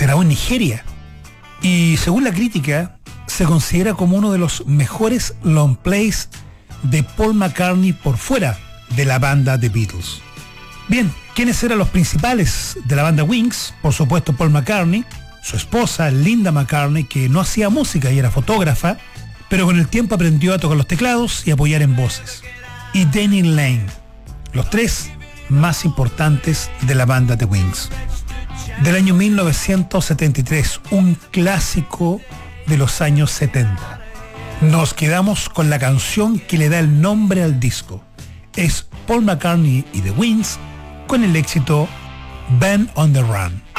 se grabó en Nigeria. Y según la crítica, se considera como uno de los mejores long plays de Paul McCartney por fuera de la banda The Beatles. Bien, ¿quiénes eran los principales de la banda Wings? Por supuesto Paul McCartney, su esposa Linda McCartney, que no hacía música y era fotógrafa, pero con el tiempo aprendió a tocar los teclados y apoyar en voces. Y Denny Laine, los tres más importantes de la banda The Wings. Del año 1973, un clásico de los años 70. Nos quedamos con la canción que le da el nombre al disco. Es Paul McCartney y The Wings con el éxito Band on the Run.